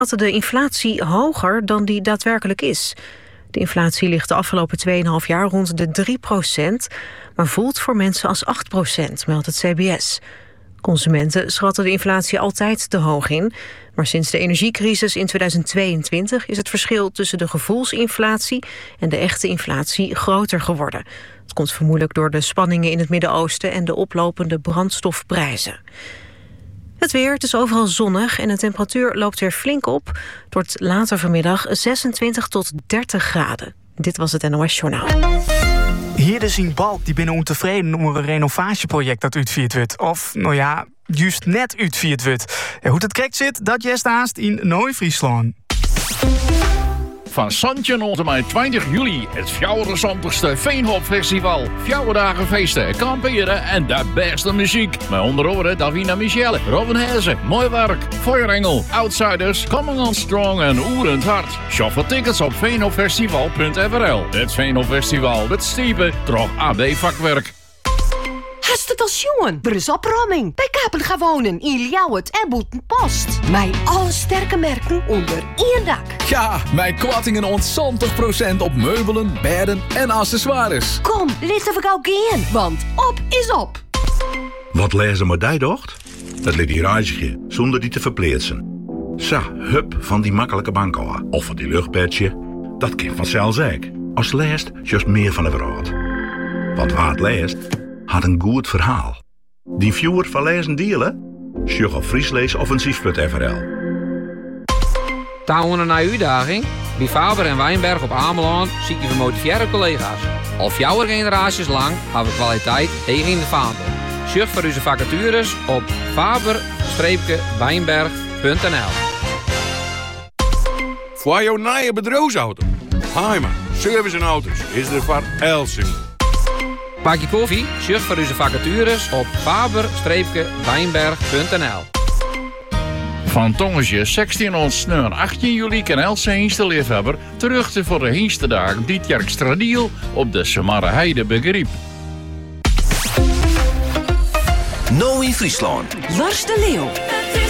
de inflatie hoger dan die daadwerkelijk is. De inflatie ligt de afgelopen 2,5 jaar rond de 3%, maar voelt voor mensen als 8%, meldt het CBS. Consumenten schatten de inflatie altijd te hoog in, maar sinds de energiecrisis in 2022 is het verschil tussen de gevoelsinflatie en de echte inflatie groter geworden. Het komt vermoedelijk door de spanningen in het Midden-Oosten en de oplopende brandstofprijzen. Het weer, het is overal zonnig en de temperatuur loopt weer flink op. Het wordt later vanmiddag 26 tot 30 graden. Dit was het NOS Journaal. Hier is een balk die binnen ontevreden over een renovatieproject dat uitvierd wordt. Of, nou ja, juist net uitvierd wordt. En hoe het correct zit, dat jest haast in Noord-Friesland. Van Santje tot en met 20 juli het fjouwerenzantigste Veenhopfestival. 4 dagen feesten, kamperen en de beste muziek. Met onder andere Davina Michelle, Robin Hezen, Mooi Werk, Feuerengel, Outsiders, Coming on Strong en Oerend Hart. Shop voor tickets op veenhopfestival.nl. Het Veenhopfestival, het stiepen, toch AB vakwerk. Hast het als jongen? Er is opruiming. Bij Kapel gaan wonen in Ljouwert en Boetenpost. Mijn alle sterke merken onder één dak. Ja, mijn kortingen ont 20% op meubelen, bedden en accessoires. Kom, laten we gauw gaan, want op is op. Wat lezen maar die docht? Het liet die reisje, zonder die te verpleetsen. Sa, hup van die makkelijke bankoa. Of van die luchtpetje. Dat kind vanzelf zeker. Als leest, just meer van de wereld. Want waar het leest, had een goed verhaal. Die viewer van lezen dealen? Sjug op friesleesoffensief.nl. Touwen naar uitdaging? Bij Faber en Wijnberg op Ameland zie je gemotiveerde collega's. Al 4 generaties lang hebben we kwaliteit tegen in de vaandel. Sjug voor onze vacatures op faber-wijnberg.nl. Voor jouw nieuwe bedrijfsauto. Haima, service en auto's is er voor Elsing. Pak je koffie, sjug voor onze vacatures op faber-wijnberg.nl. Van Tongensje 16 ons 18 juli kan Else Heinste-liefhebber terug voor de Heinstedagen dit jaar Stradiel op de Samarre Heide begriep. Nou in Friesland. Lars de Leeuw.